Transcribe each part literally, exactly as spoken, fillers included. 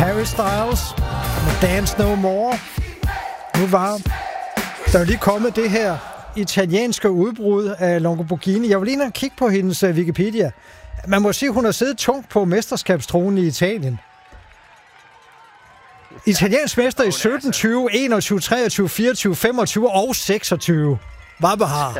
Harry Styles med Dance No More. Nu var der jo lige kommet det her italienske udbrud af Longoborghini. Jeg vil lige kigge på hendes uh, Wikipedia. Man må sige, at hun har siddet tungt på mesterskabstronen i Italien. Italiensk mester i sytten, tyve, enogtyve, treogtyve, fireogtyve, femogtyve og seksogtyve. Hvad behar?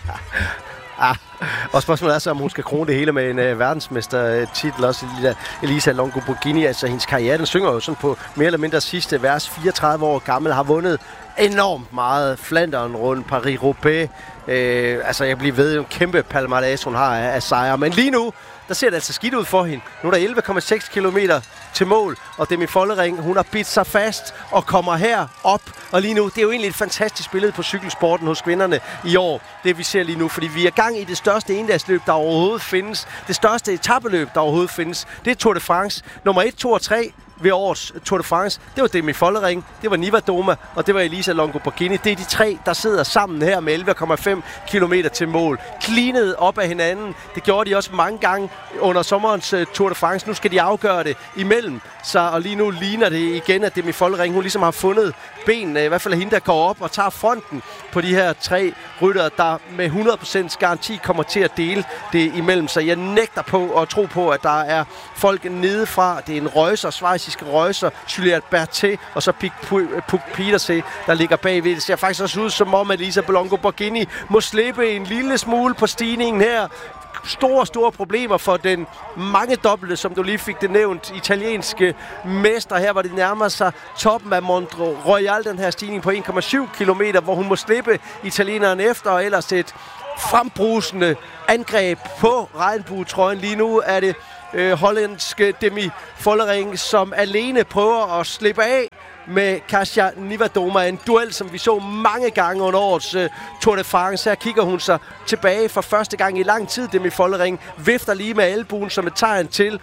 Ah, og spørgsmålet er så, om hun skal krone det hele med en uh, verdensmestertitel, også Elisa Longoborghini. Altså, hendes karriere, den synger jo sådan på mere eller mindre sidste vers. fireogtredive år gammel, har vundet enormt meget. Flandern rundt, Paris-Roubaix. Øh, altså, jeg bliver ved, en kæmpe palmarès, hun har af, af sejre. Men lige nu, der ser det altså skidt ud for hende. Nu er der elleve komma seks kilometer til mål, og Demi Vollering, hun har bidt sig fast og kommer her op. Og lige nu, det er jo egentlig et fantastisk billede på cykelsporten hos kvinderne i år, det vi ser lige nu, fordi vi er gang i det største endagsløb, der overhovedet findes. Det største etapeløb, der overhovedet findes, det er Tour de France. Nummer et, to og tre ved årets Tour de France, det var Demi Vollering, det var Niva Doma, og det var Elisa Longoborghini. Det er de tre, der sidder sammen her med elleve komma fem kilometer til mål. Cleanet op af hinanden. Det gjorde de også mange gange under sommerens uh, Tour de France. Nu skal de afgøre det imellem. Så, og lige nu ligner det igen, at Demi Vollering, hun ligesom har fundet benene, i hvert fald hende, der går op og tager fronten på de her tre ryttere, der med hundrede procent garanti kommer til at dele det imellem. Så jeg nægter på at tro på, at der er folk nedefra. Det er en røjser, schweiziske røjser, Juliette Berthet og så Puk Pieterse, der ligger bagved. Det ser faktisk også ud som om, at Elisa Longoborghini må slippe en lille smule på stigningen her. Store, store problemer for den mange dobbelte, som du lige fik det nævnt, italienske mester. Her var det nærmer sig toppen af Mont Royal, den her stigning på en komma syv kilometer, hvor hun må slippe italieneren efter, og ellers et frembrusende angreb på regnbuetrøjen. Lige nu er det øh, hollandske Demi Vollering, som alene prøver at slippe af med Kasia Niewiadoma. En duel, som vi så mange gange under årets uh, Tour de France. Her kigger hun sig tilbage for første gang i lang tid. Demi Vollering vifter lige med albuen som et tegn til,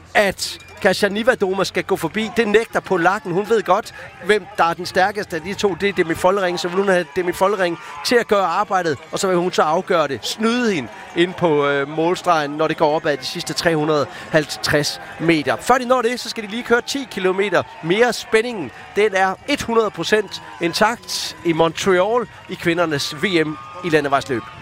at Kasia Niewiadoma skal gå forbi. Det nægter på lakken. Hun ved godt, hvem der er den stærkeste af de to. Det er Demi Vollering. Så vil hun have Demi Vollering til at gøre arbejdet, og så vil hun så afgøre det. Snyde hende ind på øh, målstregen, når det går op ad de sidste tre hundrede og halvtreds meter. Før de når det, så skal de lige køre ti kilometer mere. Spændingen, den er hundrede procent intakt i Montreal i kvindernes V M i landevejsløb.